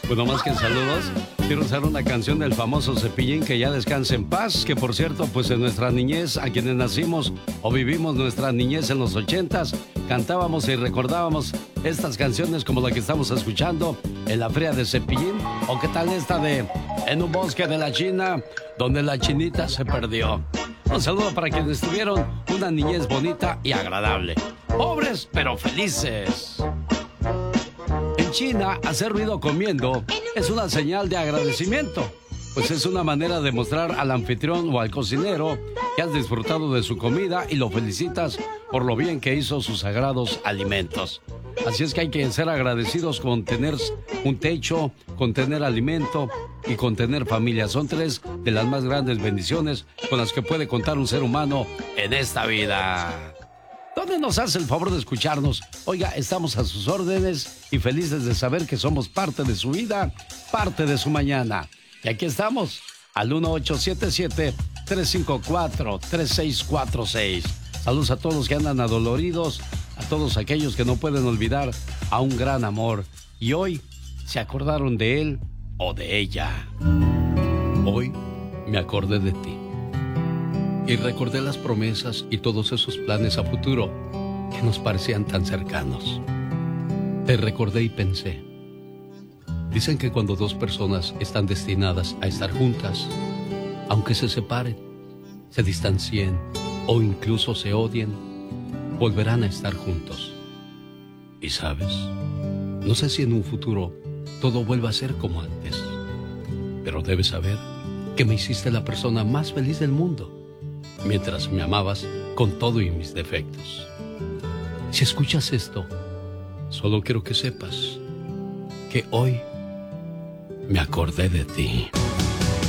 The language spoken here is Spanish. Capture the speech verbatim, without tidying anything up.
Bueno, más que en saludos, quiero usar una canción del famoso Cepillín, que ya descanse en paz, que por cierto, pues en nuestra niñez, a quienes nacimos o vivimos nuestra niñez en los ochentas, cantábamos y recordábamos estas canciones como la que estamos escuchando en la Feria de Cepillín, o qué tal esta de En un bosque de la China, donde la chinita se perdió. Un saludo para quienes tuvieron una niñez bonita y agradable. Pobres, pero felices. En China, hacer ruido comiendo es una señal de agradecimiento, pues es una manera de mostrar al anfitrión o al cocinero que has disfrutado de su comida y lo felicitas por lo bien que hizo sus sagrados alimentos. Así es que hay que ser agradecidos con tener un techo, con tener alimento y con tener familia. Son tres de las más grandes bendiciones con las que puede contar un ser humano en esta vida. ¿Dónde nos hace el favor de escucharnos? Oiga, estamos a sus órdenes y felices de saber que somos parte de su vida, parte de su mañana. Y aquí estamos, al uno ocho siete siete, tres cinco cuatro, tres seis cuatro seis. Saludos a todos los que andan adoloridos, a todos aquellos que no pueden olvidar a un gran amor. Y hoy se acordaron de él o de ella. Hoy me acordé de ti. Y recordé las promesas y todos esos planes a futuro que nos parecían tan cercanos. Te recordé y pensé. Dicen que cuando dos personas están destinadas a estar juntas, aunque se separen, se distancien o incluso se odien, volverán a estar juntos. Y sabes, no sé si en un futuro todo vuelva a ser como antes, pero debes saber que me hiciste la persona más feliz del mundo, mientras me amabas con todo y mis defectos. Si escuchas esto, solo quiero que sepas que hoy me acordé de ti.